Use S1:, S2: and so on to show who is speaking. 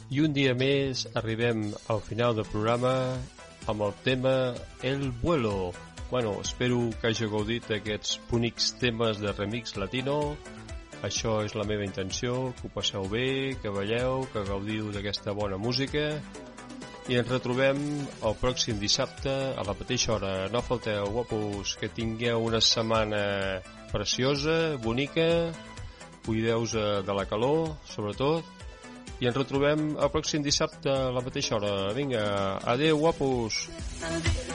S1: I un dia més arribem al final del programa amb el tema El Vuelo. Bueno, espero que hagi gaudit d'aquests bonics temes de remix latino. Això és la meva intenció, que ho passeu bé, que balleu, que gaudiu d'aquesta bona música. I ens retrobem el pròxim dissabte a la mateixa hora. No falteu, guapos, que tingueu una setmana preciosa, bonica. Cuideu-vos de la calor, sobretot. I ens retrobem el pròxim dissabte a la mateixa hora. Vinga, adeu, guapos!